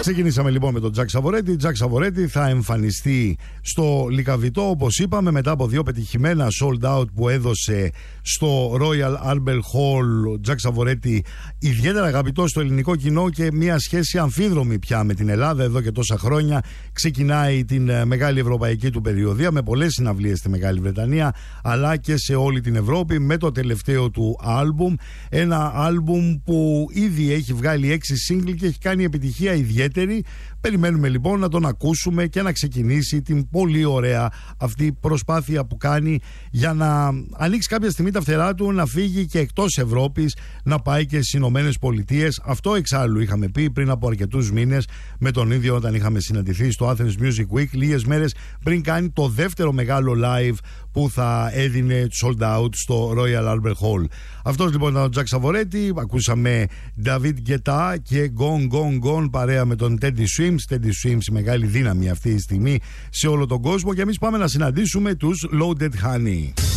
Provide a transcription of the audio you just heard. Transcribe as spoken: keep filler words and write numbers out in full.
Ξεκινήσαμε λοιπόν με τον Τζακ Σαβορέτη. Τζακ Σαβορέτη θα εμφανιστεί στο Λυκαβητό, όπως είπαμε, μετά από δύο πετυχημένα sold out που έδωσε στο Royal Albert Hall. Ο Τζακ Σαβορέτη, ιδιαίτερα αγαπητό στο ελληνικό κοινό και μια σχέση αμφίδρομη πια με την Ελλάδα εδώ και τόσα χρόνια. Ξεκινάει την μεγάλη ευρωπαϊκή του περιοδία με πολλές συναυλίες στη Μεγάλη Βρετανία αλλά και σε όλη την Ευρώπη, με το τελευταίο του άλμπουμ. Ένα άλμπουμ που ήδη έχει βγάλει έξι single και έχει κάνει επιτυχία ιδιαίτερη. Περιμένουμε λοιπόν να τον ακούσουμε και να ξεκινήσει την πολύ ωραία αυτή προσπάθεια που κάνει για να ανοίξει κάποια στιγμή τα φτερά του, να φύγει και εκτός Ευρώπης, να πάει και στις Ηνωμένες Πολιτείες. Αυτό εξάλλου είχαμε πει πριν από αρκετούς μήνες με τον ίδιο όταν είχαμε συναντηθεί στο Athens Music Week, λίγες μέρες πριν κάνει το δεύτερο μεγάλο live που θα έδινε sold out στο Royal Albert Hall. Αυτός λοιπόν ήταν ο Τζακ Σαβορέτη. Ακούσαμε David Guetta και Gone Gone Gone παρέα με τον Teddy Swims. Teddy Swims, η μεγάλη δύναμη αυτή τη στιγμή σε όλο τον κόσμο. Και εμείς πάμε να συναντήσουμε τους Loaded Honey.